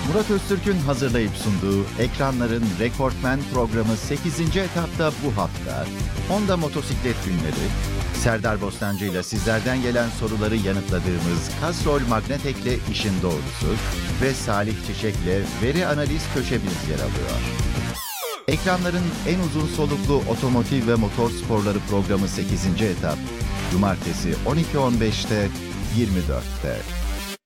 Murat Öztürk'ün hazırlayıp sunduğu Ekranların Rekortmen programı 8. etapta bu hafta Honda Motosiklet Günleri, Serdar Bostancı ile sizlerden gelen soruları yanıtladığımız Castrol Magnetek'le İşin Doğrusu ve Salih Çiçek'le Veri Analiz köşemiz yer alıyor. Ekranların en uzun soluklu otomotiv ve motor sporları programı 8. etap, Cumartesi 12.15'te 24'te.